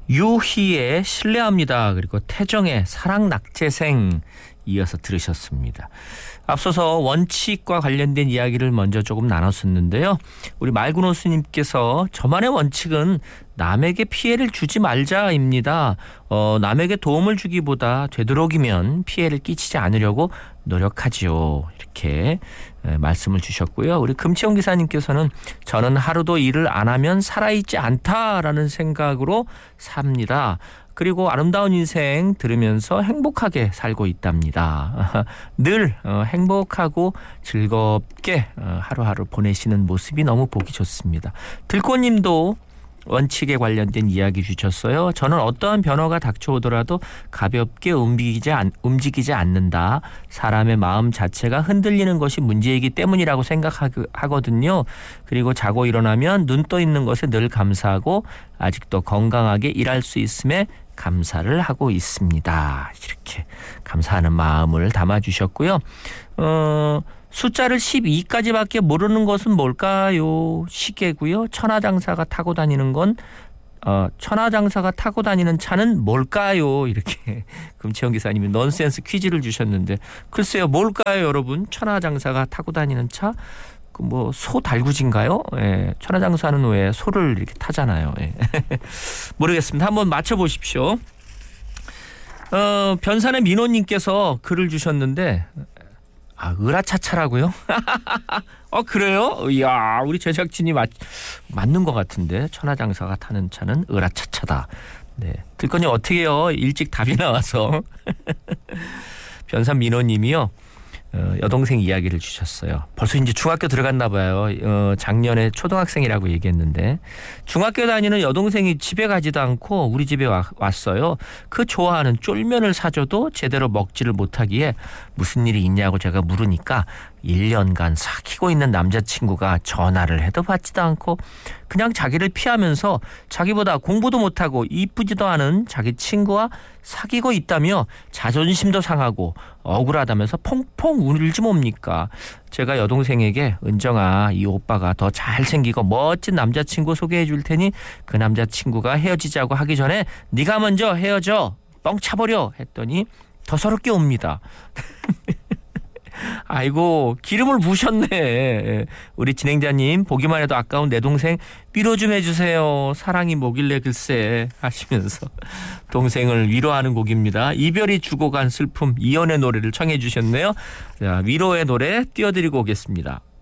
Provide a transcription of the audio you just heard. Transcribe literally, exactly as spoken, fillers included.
유희의 신뢰합니다. 그리고 태정의 사랑낙제생 이어서 들으셨습니다. 앞서서 원칙과 관련된 이야기를 먼저 조금 나눴었는데요. 우리 말구노 스님께서 저만의 원칙은 남에게 피해를 주지 말자입니다. 어, 남에게 도움을 주기보다 되도록이면 피해를 끼치지 않으려고 노력하지요. 이렇게 말씀을 주셨고요. 우리 금치용 기사님께서는 저는 하루도 일을 안 하면 살아있지 않다라는 생각으로 삽니다. 그리고 아름다운 인생 들으면서 행복하게 살고 있답니다. 늘 행복하고 즐겁게 하루하루 보내시는 모습이 너무 보기 좋습니다. 들꽃님도 원칙에 관련된 이야기 주셨어요. 저는 어떠한 변화가 닥쳐오더라도 가볍게 움직이지, 않, 움직이지 않는다. 사람의 마음 자체가 흔들리는 것이 문제이기 때문이라고 생각하거든요. 그리고 자고 일어나면 눈 떠 있는 것에 늘 감사하고 아직도 건강하게 일할 수 있음에 감사를 하고 있습니다. 이렇게 감사하는 마음을 담아주셨고요. 어... 숫자를 십이까지밖에 모르는 것은 뭘까요? 시계고요. 천하장사가 타고 다니는 건 어, 천하장사가 타고 다니는 차는 뭘까요? 이렇게 금치영 기사님이 넌센스 퀴즈를 주셨는데 글쎄요. 뭘까요, 여러분? 천하장사가 타고 다니는 차? 그 뭐 소 달구지인가요? 예, 천하장사는 왜 소를 이렇게 타잖아요. 예. 모르겠습니다. 한번 맞춰보십시오. 어, 변산의 민호님께서 글을 주셨는데 아, 으라차차라고요? 어, 그래요? 이야, 우리 제작진이 맞, 맞는 것 같은데. 천하장사가 타는 차는 으라차차다. 네. 들거니 어떻게 해요? 일찍 답이 나와서. 변산 민호님이요. 어, 여동생 이야기를 주셨어요. 벌써 이제 중학교 들어갔나 봐요. 어, 작년에 초등학생이라고 얘기했는데 중학교 다니는 여동생이 집에 가지도 않고 우리 집에 와, 왔어요. 그 좋아하는 쫄면을 사줘도 제대로 먹지를 못하기에 무슨 일이 있냐고 제가 물으니까 일 년간 사귀고 있는 남자친구가 전화를 해도 받지도 않고 그냥 자기를 피하면서 자기보다 공부도 못하고 이쁘지도 않은 자기 친구와 사귀고 있다며 자존심도 상하고 억울하다면서 퐁퐁 울지 뭡니까? 제가 여동생에게 은정아, 이 오빠가 더 잘생기고 멋진 남자친구 소개해 줄 테니 그 남자친구가 헤어지자고 하기 전에 네가 먼저 헤어져 뻥 차버려 했더니 더 서럽게 옵니다. 아이고, 기름을 부으셨네. 우리 진행자님, 보기만 해도 아까운 내 동생 위로 좀 해주세요. 사랑이 뭐길래 글쎄 하시면서 동생을 위로하는 곡입니다. 이별이 주고 간 슬픔, 이연의 노래를 청해 주셨네요. 자, 위로의 노래 띄워드리고 오겠습니다.